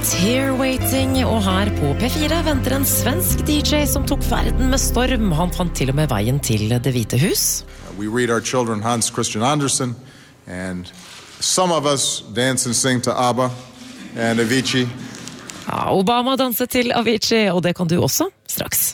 Tear Waiting, og her på P4 venter en svensk DJ som tok verden med storm. Han fant til og med veien til Det hvite hus. We read our children Hans Christian Andersen, and some of us dance and sing to ABBA and Avicii. Ja, Obama danset til Avicii, og det kan du også straks.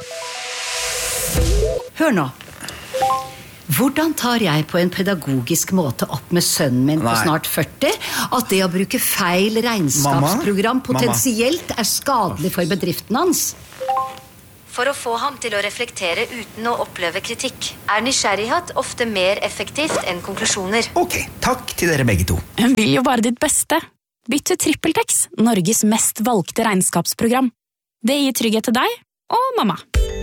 Hør nå. Hvordan tar jeg på en pedagogisk måte opp med sønnen min på snart 40 at det å bruke feil regnskapsprogram potensielt er skadelig for bedriften hans? For å få ham til å reflektere uten å oppleve kritikk, er nysgjerrighet ofte mer effektivt enn konklusjoner. Ok, takk til dere begge to. Hun vil jo bare ditt beste. Bytt til TrippelTex, Norges mest valgte regnskapsprogram. Det gir trygghet til deg og mamma.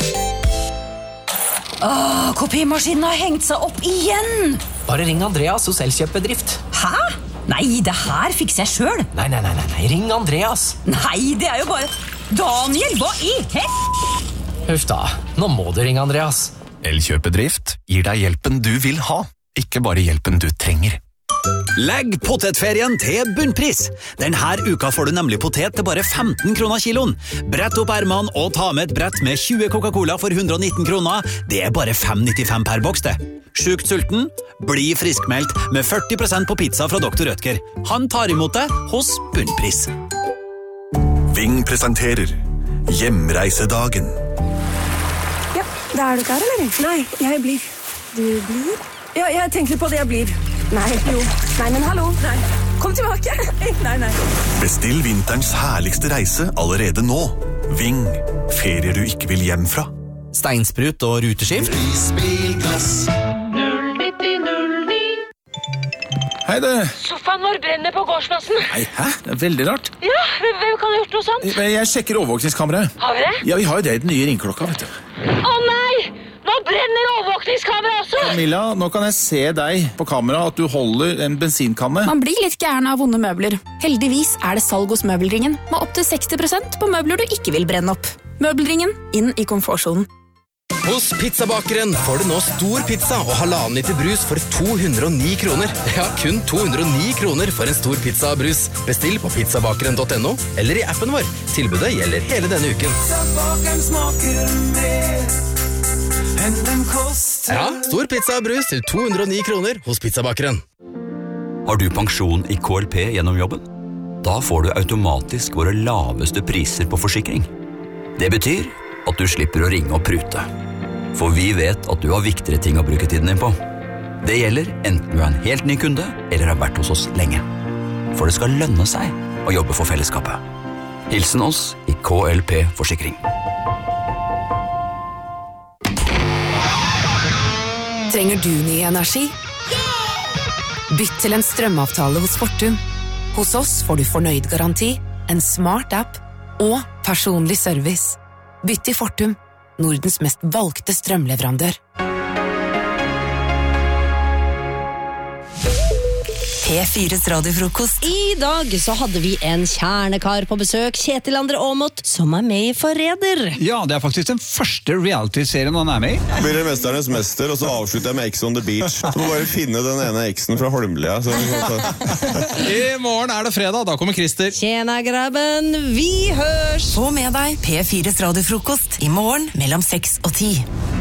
Kopimaskinen har hengt seg opp igjen! Bare ring Andreas hos Elkjøp-bedrift. Hæ? Nei, det her fikser jeg selv. Nei, ring Andreas. Nei, det er jo bare... Daniel, hva i Huff da, nå må du ringe Andreas. Elkjøp-bedrift gir deg hjelpen du vil ha, ikke bare hjelpen du trenger. Legg potetferien til bunnpris. Denne uka får du nemlig potet til bare 15 kroner kiloen. Brett opp ermene og ta med et brett med 20 Coca-Cola for 119 kroner. Det er bare 5,95 per boks det. Sjukt sulten? Bli friskmeldt med 40% på pizza fra Dr. Rødtger. Han tar imot det hos bunnpris. Ving presenterer Hjemreisedagen. Ja, da er du klar, eller? Nei, jeg blir. Du blir? Ja, jeg tenker på det jeg blir. Nei, jo. Nei, men hallo. Nei. Kom tilbake. Nei. Bestill vinterens herligste reise allerede nå. Ving. Ferier du ikke vil hjem fra. Steinsprut og ruteskift. Prisbilglass 09009. Hei det. Sofaen vår brenner på gårdsplassen. Nei, hæ? Det er veldig rart. Ja, hvem kan ha gjort noe sånt? Jeg sjekker overvåkningskameraet. Har vi det? Ja, vi har jo det i den nye ringklokka, vet du. Å nei! Nå brenner overvåkningskamera også! Camilla, nå kan jeg se deg på kamera at du holder en bensinkanne. Man blir litt gæren av vonde møbler. Heldigvis er det salg hos Møbelringen, med opp til 60% på møbler du ikke vil brenne opp. Møbelringen, inn i komfortsonen. Hos Pizzabakeren får du nå stor pizza og 1,5 liter brus for 209 kroner. Ja, kun 209 kroner for en stor pizza og brus. Bestill på pizzabakeren.no eller i appen vår. Tilbudet gjelder hele denne uken. Pizzabakeren smaker mer enn den koster. Ja, stor pizza og brus til 209 kroner hos Pizzabakeren. Har du pensjon i KLP gjennom jobben? Da får du automatisk våre laveste priser på forsikring. Det betyr at du slipper å ringe og prute. For vi vet at du har viktigere ting å bruke tiden din på. Det gjelder enten du er en helt ny kunde eller har vært hos oss lenge. For det skal lønne seg å jobbe for fellesskapet. Hilsen oss i KLP Forsikring. Trenger du ny energi? Bytt til en strømavtale hos Fortum. Hos oss får du fornøyd garanti, en smart app og personlig service. Bytt til Fortum, Nordens mest valgte strømleverandør. P4s radiofrokost. I dag så hadde vi en kjernekar på besøk, Kjetil André Aamodt, som er med i Forræder. Ja, det er faktisk den første reality-serien han er med i. Blir det Mesternes mester, og så avslutter jeg med X on the Beach. Så må bare finne den ene X-en fra Holmlia. I morgen er det fredag, da kommer Christer. Tjena grabben, vi hørs! Få med deg P4s radiofrokost i morgen mellom 6 og 10.